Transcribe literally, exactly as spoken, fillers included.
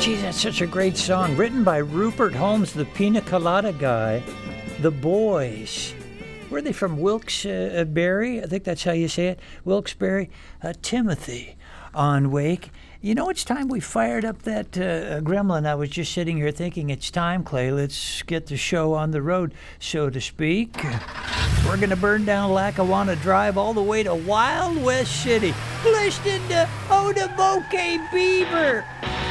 Geez, that's such a great song. Written by Rupert Holmes, the Pina Colada guy. The Boys. Where are they from? Wilkes-Barre? I think that's how you say it. Wilkes-Barre. Uh, Timothy on Wake. You know, it's time we fired up that uh, gremlin. I was just sitting here thinking, it's time, Clay. Let's get the show on the road, so to speak. We're going to burn down Lackawanna Drive all the way to Wild West City. Listen to Oda Bokeh Beaver.